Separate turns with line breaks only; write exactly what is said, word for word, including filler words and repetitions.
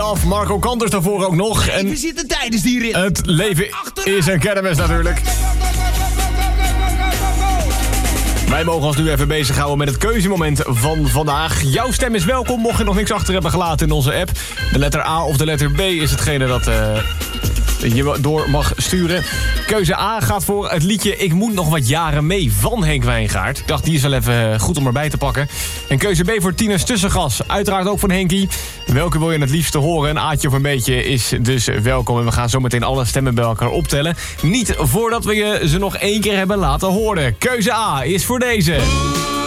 Love, Marco Kanters daarvoor ook nog.
En we zitten tijdens die rit.
Het leven is een kermis natuurlijk. Wij mogen ons nu even bezighouden met het keuzemoment van vandaag. Jouw stem is welkom, mocht je nog niks achter hebben gelaten in onze app. De letter A of de letter B is hetgene dat uh, je door mag sturen. Keuze A gaat voor het liedje Ik moet nog wat jaren mee van Henk Wijngaard. Ik dacht, die is wel even goed om erbij te pakken. En keuze B voor Tina's Tussengas. Uiteraard ook van Henkie. Welke wil je het liefste horen? Een aatje of een beetje is dus welkom. En we gaan zo meteen alle stemmen bij elkaar optellen. Niet voordat we je ze nog één keer hebben laten horen. Keuze A is voor deze.